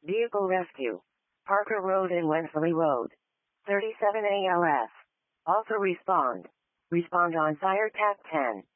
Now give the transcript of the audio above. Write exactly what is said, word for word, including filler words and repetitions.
Vehicle rescue. Parker Road and Wensley Road. thirty-seven A L S. Also respond. Respond on Fire T A C ten.